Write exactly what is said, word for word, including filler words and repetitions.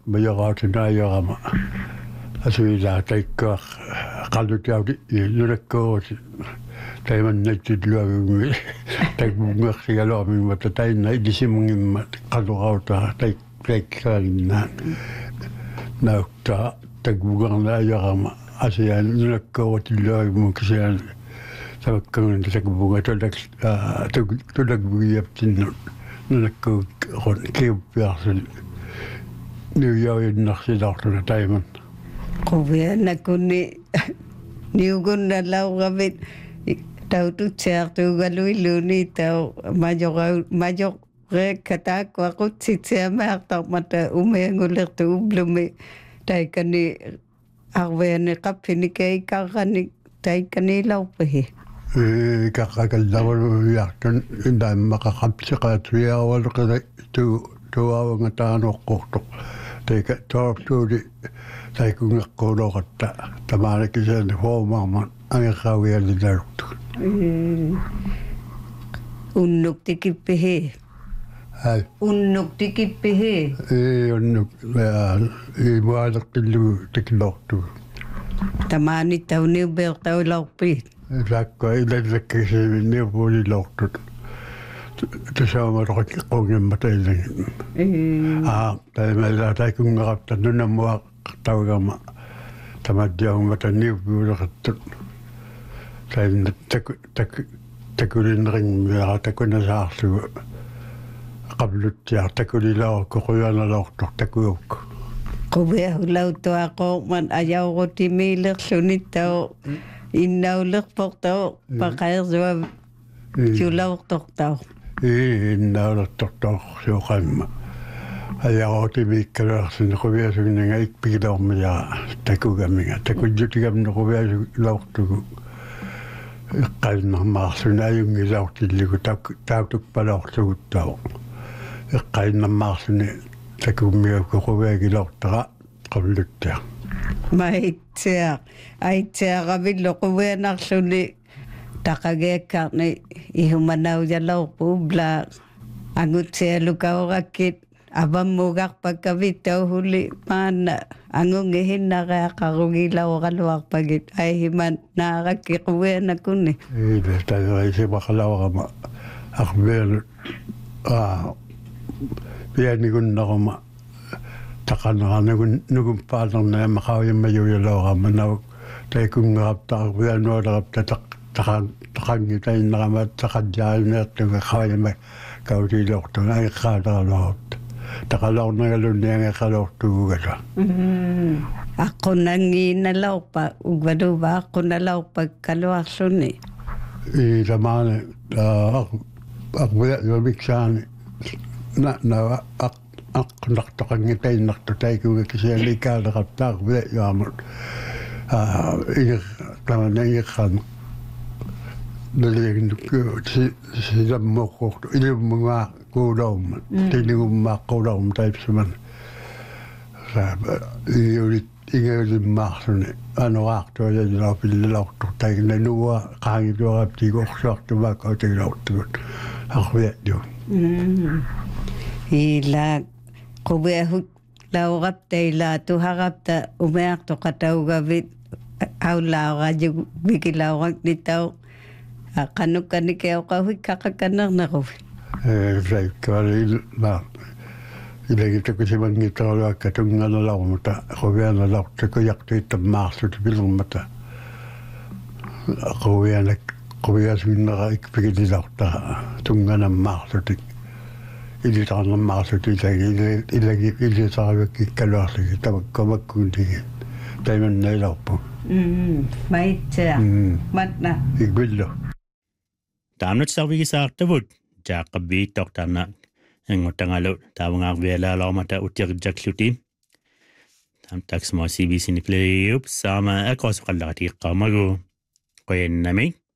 majoraatinaajarama asuilaa taikkaa qallutiauti nunakkoorut taimannatitluagumi taikmungersigalormimata tainna idisimungimma qallurautaa taik taikkaalinnaan nauktaa takmugarnaajarama asiaan nunakkoorutiluagimu kisiaan sabakkangun takmunga tolak tolakbugiaptinnut nunakkoor kiuppiarsul niujaujinnersilartuna taiman Kuviana kunni niugunna lauravit taututsiartuugaluiluni tau majora majore katakwa kutsitsiamaartarmata umeangullertu ublumi taikani arveani qappinikai taikani laupihi e kakakallaruiartun indaamaqaqapsiqaatuiaawalqida tu tuaavangataanoqqortoq taika tortuudi taikungeqquluqatta tamaanakisani huomaarman angerrauiallinaruttu unnuktikippihi ai unnuktikippihi e unnuk e mualertillu tikilortu tamaani tauniubeertaularpi sakko ilallakkisimini puulilortut tusaamaroqqiqqungimmataillan aa taimalla taikungerapta nunammuaq taugama tamaddiaummataniupuuleqattut tainna tak tak takulinneringmiara takunasaarlugu qabluttiar takulilaorkoquyanalartor takuukku quviahulautuaqoorman ajauqutimiilerlunittau innaulerportau paqaersua julaortortau innaulertortor suuqamma ajauqutimiikkaluarsin quviasugninga ikpigilormia takugamiga takujjutigamne quviasulaortugu eqqainnermaarsuna ajungilaortilligu tautukpalaortuguttau eqqainnermaarsuni takummiuku quviagilortara qavluttia maitsia aitsia quvianarluni taqageekkaarni ihumanaujalorpubla angutsialukaorakkit avammugarpakkavitauhuli maana angungihinnareaqarugilaoraluarpagit aihiman naarakki quvianakunni ila tairaisipaqalaorama arveelut aa pianigunneruma taqanerarnugun nugumpaalernaama qauyammayujalorama nau taikungeraptaarvianualerapta taqan taqangi tainnerama taqadjaaluneertuga qauyama kautiilortuga aiqqaaleraloorut taqalornagalunniangeqalortugugala aqunnangiinalaorpa uvaluva aqunnalaorpa kaluarluni ilamaane arvialuamiksaani na na ak aqnartoqangi tainnartu taikuga kisialikaaleqartaarvialuamut aa ir tamanangiqqan nalignukku silammoqqortu ilummungaa kuulormat tinigummaaqquulorm taipsuman saaba iulit ingeulimmaarluni anoraartualalilorpillilortu taignanua qaangituaraptigorsuartumaak autigilaortugut arviallu ila quviahut laurapta ila tuharapta umeartoqataugavit aulaaraju vikilauraqnitau qanukkanikiauqahuikkaqakanerneruvi e vaikkalil na ilegitakusimangitaraluakka tunganalaormuta quvianalartuku yaqtuittammaarlut pillermata quvianak quviasuinnera ikpigililartara tunganammaarlutik ilitaarnermaarlut ilagi ilagi ilitaarvakikkaluarligi tamakkamakkuuntigi taimannailarpu maitsia matna igbillo taamnut sarvigisaartavut jaaqabbiittortarna anguttangalu taavungaarvialaalormata utiqjakluti tam taksmo C B C nipleyup sama akosqallaqatiiqqaamagu qoyannami